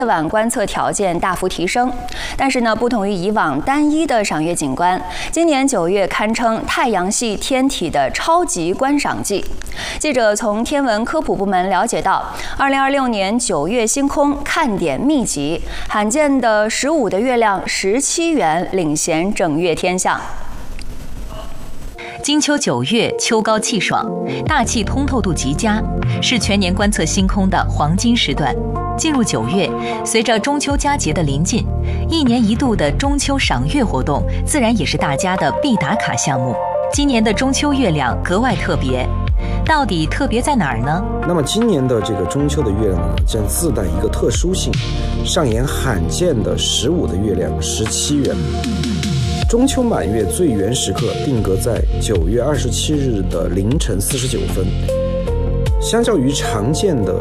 夜晚观测条件大幅提升，但是呢，不同于以往单一的赏月景观，今年9月堪称太阳系天体的超级观赏季。记者从天文科普部门了解到，2026年9月星空看点密集，罕见的15的月亮17圆领衔整月天象。 金秋9月，秋高气爽，大气通透度极佳，是全年观测星空的黄金时段。进入9月，随着中秋佳节的临近，一年一度的中秋赏月活动自然也是大家的必打卡项目。今年的中秋月亮格外特别，到底特别在哪儿呢？ 那么今年的这个中秋的月亮呢，将自带一个特殊性，上演罕见的15的月亮17圆。中秋满月最圆时刻定格在9月27日的凌晨49分，相较于常见的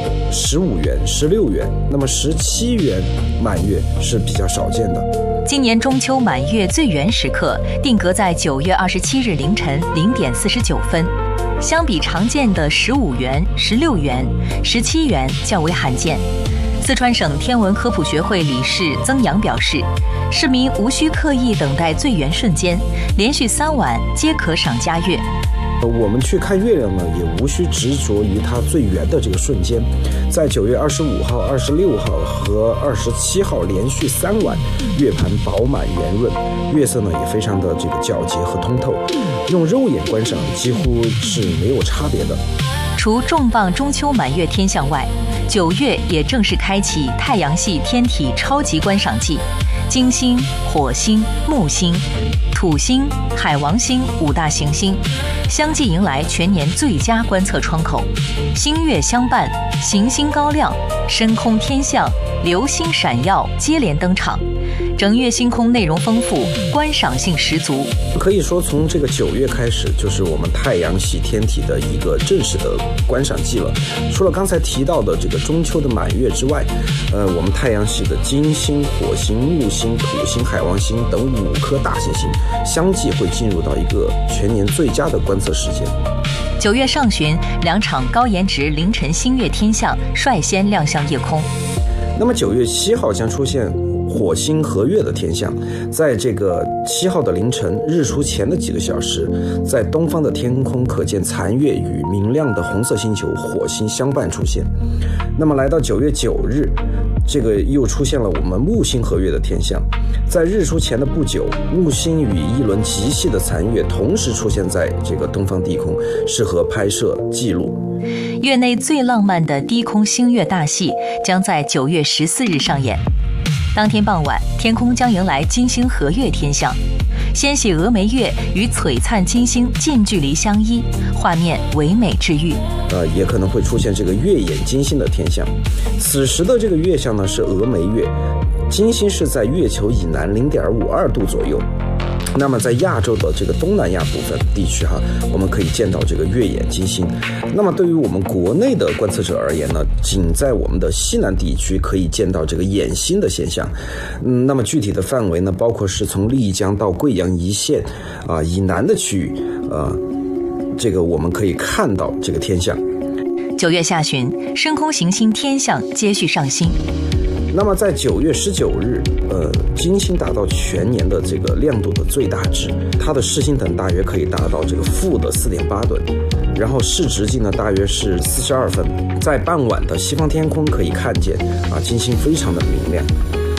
15圆、16圆，那么17圆满月是比较少见的。 今年中秋满月最圆时刻定格在9月27日凌晨0点49分，相比常见的15圆、16圆、17圆较为罕见。四川省天文科普学会理事曾阳表示，市民无需刻意等待最圆瞬间，连续3晚皆可赏佳月。 我们去看月亮呢，也无需执着于它最圆的这个瞬间。在9月25号、26号和27号连续3晚，月盘饱满圆润，月色呢也非常的这个皎洁和通透，用肉眼观赏几乎是没有差别的。 除重磅中秋满月天象外，9月也正式开启太阳系天体超级观赏季，金星、火星、木星、土星、海王星5大行星相继迎来全年最佳观测窗口，星月相伴，行星高亮，深空天象、流星闪耀接连登场，整月星空内容丰富，观赏性十足。 可以说从这个9月开始，就是我们太阳系天体的一个正式的观赏季了。除了刚才提到的这个中秋的满月之外，我们太阳系的金星、火星、木星、土星、海王星等5颗大行星相继会进入到一个全年最佳的观测时间。 9月上旬，2场高颜值凌晨星月天象率先亮相夜空。 那么9月7号将出现火星合月的天象，在这个7号的凌晨日出前的几个小时，在东方的天空可见残月与明亮的红色星球火星相伴出现。那么来到9月9日，这个又出现了我们木星合月的天象，在日出前的不久，木星与一轮极细的残月同时出现在这个东方低空，适合拍摄记录。 月内最浪漫的低空星月大戏将在9月14日上演。当天傍晚，天空将迎来金星合月天象，纤细峨眉月与璀璨金星近距离相依，画面唯美治愈。 也可能会出现这个月眼金星的天象。此时的这个月相呢是峨眉月，金星是在月球以南0.52度左右。那么在亚洲的这个东南亚部分地区我们可以见到这个月眼金星。那么对于我们国内的观测者而言呢，仅在我们的西南地区可以见到这个眼星的现象。那么具体的范围呢，包括是从丽江到贵阳一线以南的区域这个我们可以看到这个天象。 9月下旬，深空行星天象接续上新。 那么在9月19日，金星达到全年的这个亮度的最大值，它的视星等大约可以达到这个负的4.8吨，然后视直径呢大约是42分。在傍晚的西方天空可以看见金星非常的明亮。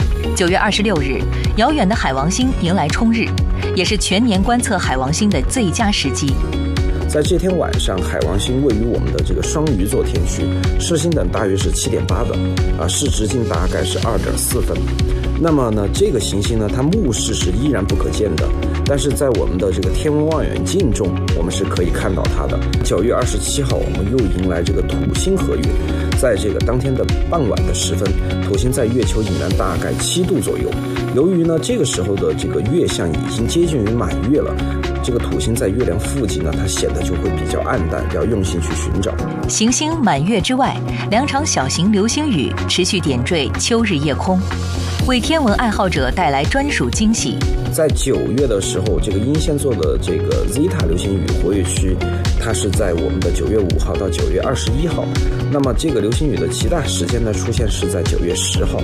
9月26日，遥远的海王星迎来冲日，也是全年观测海王星的最佳时机。 在这天晚上，海王星位于我们的这个双鱼座天区，视星等大约是7.8的，视直径大概是2.4分。那么呢，这个行星呢，它目视是依然不可见的，但是在我们的这个天文望远镜中，我们是可以看到它的。9月27号，我们又迎来这个土星合月，在这个当天的傍晚的时分，土星在月球以南大概7度左右。由于呢，这个时候的这个月相已经接近于满月了，这个土星在月亮附近呢，它显得就会比较暗淡，要用心去寻找。 行星满月之外，2场小型流星雨持续点缀秋日夜空，为天文爱好者带来专属惊喜。 在9月的时候，这个英仙座的这个 Zeta 流星雨活跃区，它是在我们的9月5号到9月21号。那么这个流星雨的极大时间呢，出现是在9月10号。